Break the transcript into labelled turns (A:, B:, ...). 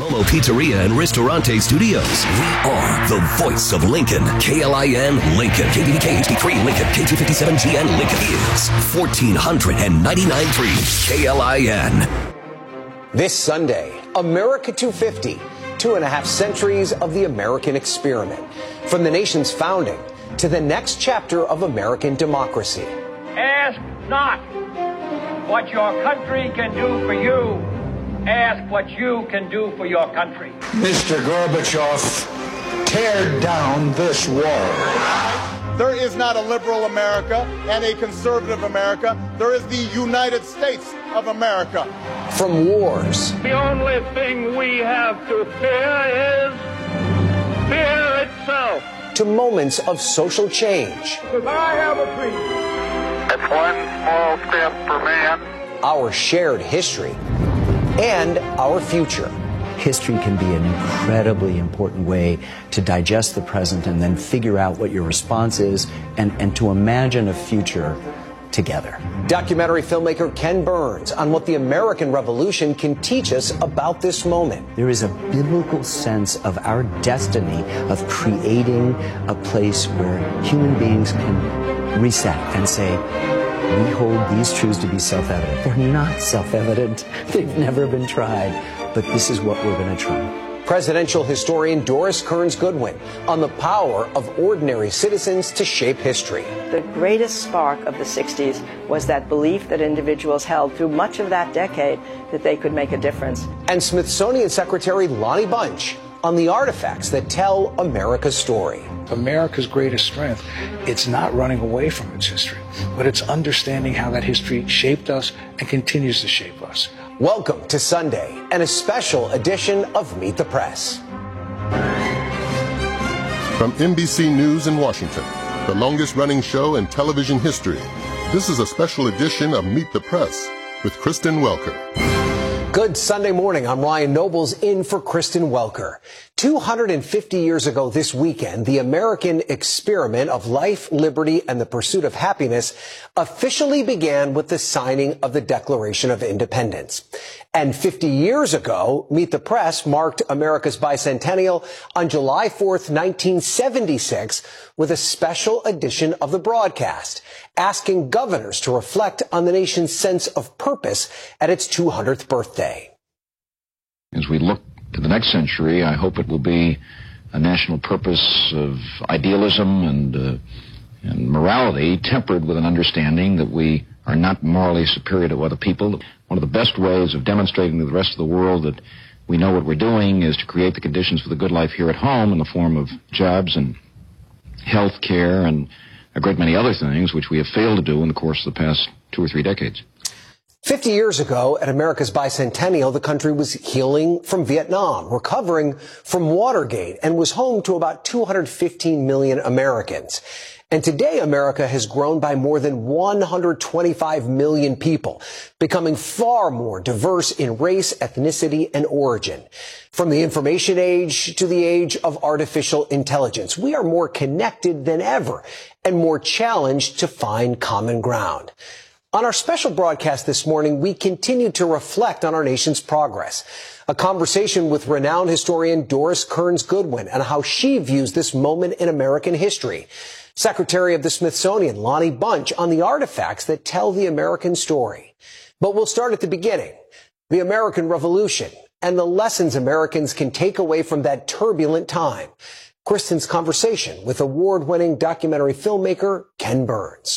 A: Momo Pizzeria and Ristorante Studios. We are the voice of Lincoln. KLIN Lincoln. KBBK HD3 Lincoln. K257GN Lincoln is 1499.3 KLIN.
B: This Sunday, America 250, 2.5 centuries of the American experiment. From the nation's founding to the next chapter of American democracy.
C: Ask not what your country can do for you. Ask what you can do for your country.
D: Mr. Gorbachev, tear down this wall.
E: There is not a liberal America and a conservative America. There is the United States of America.
B: From wars.
C: The only thing we have to fear is fear itself.
B: To moments of social change.
C: Because I have a dream.
F: It's one small step for man.
B: Our shared history and our future.
G: History can be an incredibly important way to digest the present and then figure out what your response is and to imagine a future together.
B: Documentary filmmaker Ken Burns on what the American Revolution can teach us about this moment.
G: There is a biblical sense of our destiny of creating a place where human beings can reset and say, we hold these truths to be self-evident. They're not self-evident. They've never been tried. But this is what we're going to try.
B: Presidential historian Doris Kearns Goodwin on the power of ordinary citizens to shape history.
H: The greatest spark of the 60s was that belief that individuals held through much of that decade that they could make a difference.
B: And Smithsonian Secretary Lonnie Bunch on the artifacts that tell America's story.
D: America's greatest strength, it's not running away from its history, but it's understanding how that history shaped us and continues to shape us.
B: Welcome to Sunday and a special edition of Meet the Press.
I: From NBC News in Washington, the longest running show in television history, this is a special edition of Meet the Press with Kristen Welker.
B: Good Sunday morning. I'm Ryan Nobles in for Kristen Welker. 250 years ago this weekend, the American experiment of life, liberty, and the pursuit of happiness officially began with the signing of the Declaration of Independence. And 50 years ago, Meet the Press marked America's bicentennial on July 4th, 1976, with a special edition of the broadcast, asking governors to reflect on the nation's sense of purpose at its 200th birthday.
J: As we look to the next century, I hope it will be a national purpose of idealism and morality tempered with an understanding that we are not morally superior to other people. One of the best ways of demonstrating to the rest of the world that we know what we're doing is to create the conditions for the good life here at home in the form of jobs and health care and a great many other things which we have failed to do in the course of the past 2 or 3 decades.
B: 50 years ago, at America's bicentennial, the country was healing from Vietnam, recovering from Watergate, and was home to about 215 million Americans. And today, America has grown by more than 125 million people, becoming far more diverse in race, ethnicity, and origin. From the information age to the age of artificial intelligence, we are more connected than ever and more challenged to find common ground. On our special broadcast this morning, we continue to reflect on our nation's progress. A conversation with renowned historian Doris Kearns Goodwin on how she views this moment in American history. Secretary of the Smithsonian Lonnie Bunch on the artifacts that tell the American story. But we'll start at the beginning, the American Revolution, and the lessons Americans can take away from that turbulent time. Kristen's conversation with award-winning documentary filmmaker Ken Burns.